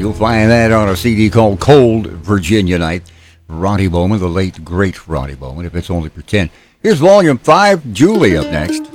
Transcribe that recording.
You'll find that on a CD called Cold Virginia Night. Ronnie Bowman, the late, great Ronnie Bowman, if it's only pretend. Here's Volume 5, Julie up next.